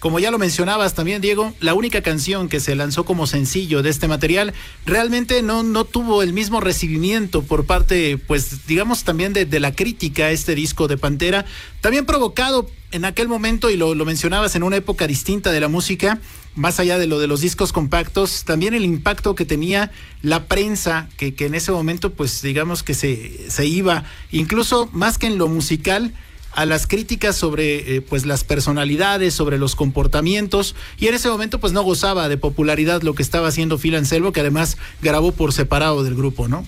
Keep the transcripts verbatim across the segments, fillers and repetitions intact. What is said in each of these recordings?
como ya lo mencionabas también, Diego, la única canción que se lanzó como sencillo de este material realmente no, no tuvo el mismo recibimiento por parte, pues digamos también de, de la crítica a este disco de Pantera, también provocado en aquel momento, y lo, lo mencionabas, en una época distinta de la música, más allá de lo de los discos compactos, también el impacto que tenía la prensa, que, que en ese momento, pues digamos que se, se iba, incluso más que en lo musical, a las críticas sobre eh, pues las personalidades, sobre los comportamientos, y en ese momento pues no gozaba de popularidad lo que estaba haciendo Phil Anselmo, que además grabó por separado del grupo, ¿no?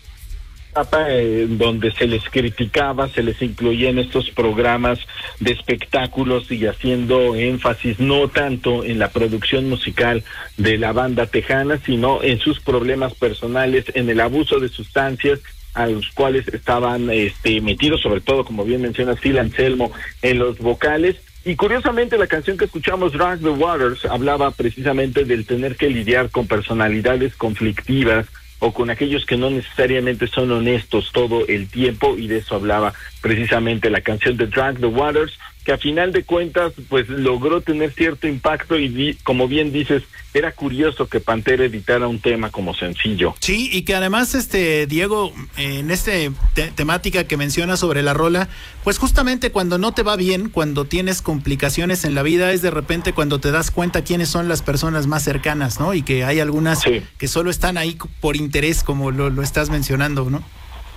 Eh, donde se les criticaba, se les incluía en estos programas de espectáculos y haciendo énfasis no tanto en la producción musical de la banda tejana, sino en sus problemas personales, en el abuso de sustancias a los cuales estaban este, metidos, sobre todo, como bien mencionas, Phil Anselmo, en los vocales. Y curiosamente la canción que escuchamos, Drag the Waters, hablaba precisamente del tener que lidiar con personalidades conflictivas o con aquellos que no necesariamente son honestos todo el tiempo, y de eso hablaba precisamente la canción de Drag the Waters, que a final de cuentas pues logró tener cierto impacto y di, como bien dices, era curioso que Pantera editara un tema como sencillo. Sí, y que además, este Diego, en este te- temática que menciona sobre la rola, pues justamente cuando no te va bien, cuando tienes complicaciones en la vida, es de repente cuando te das cuenta quiénes son las personas más cercanas, ¿no? Y que hay algunas sí. que solo están ahí por interés, como lo, lo estás mencionando, ¿no?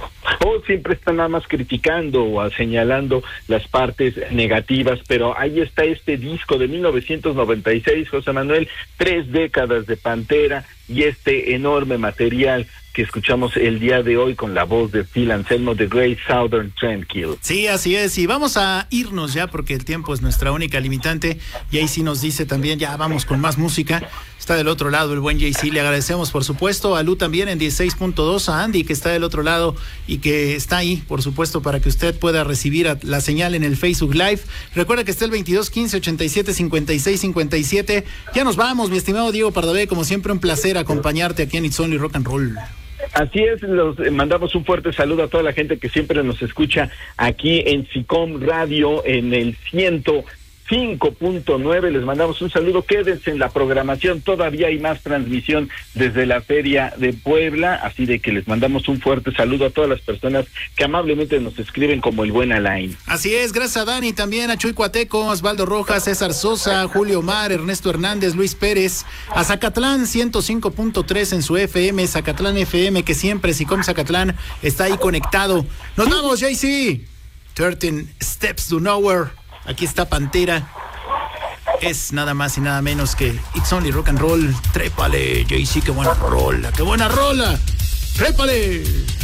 O siempre están nada más criticando o señalando las partes negativas, pero ahí está este disco de mil novecientos noventa y seis, José Manuel, tres décadas de Pantera y este enorme material que escuchamos el día de hoy con la voz de Phil Anselmo, The Great Southern Trendkill. Sí, así es, y vamos a irnos ya porque el tiempo es nuestra única limitante, y ahí sí nos dice también, ya vamos con más música. Está del otro lado el buen Jay-Z, le agradecemos por supuesto, a Lu también en dieciséis punto dos, a Andy que está del otro lado y que está ahí, por supuesto, para que usted pueda recibir la señal en el Facebook Live. Recuerda que está el veintidós quince ochenta y siete cincuenta y seis cincuenta y siete. Ya nos vamos, mi estimado Diego Pardavé, como siempre un placer acompañarte aquí en It's Only Rock and Roll. Así es, los eh, mandamos un fuerte saludo a toda la gente que siempre nos escucha aquí en SICOM Radio en el ciento cinco punto nueve. Les mandamos un saludo, quédense en la programación, todavía hay más transmisión desde la Feria de Puebla, así de que les mandamos un fuerte saludo a todas las personas que amablemente nos escriben como el buen Alain. Así es, gracias a Dani, también a Chuy Cuateco, Osvaldo Rojas, César Sosa, Julio Mar, Ernesto Hernández, Luis Pérez, a Zacatlán ciento cinco punto tres en su F M, Zacatlán F M, que siempre SICOM Zacatlán está ahí conectado. Nos vamos, Jay-Z. trece Steps to Nowhere. Aquí está Pantera. Es nada más y nada menos que It's Only Rock and Roll. Trépale, Jay-Z, qué buena rola, qué buena rola. Trépale.